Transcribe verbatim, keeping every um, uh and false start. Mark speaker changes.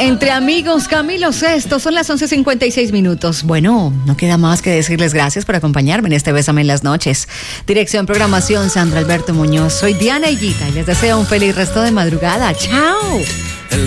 Speaker 1: Entre amigos, Camilo Sesto, son las once cincuenta y seis minutos. Bueno, no queda más que decirles gracias por acompañarme en este Bésame en las Noches. Dirección, programación, Sandra Alberto Muñoz. Soy Diana Higuita y les deseo un feliz resto de madrugada. ¡Chao!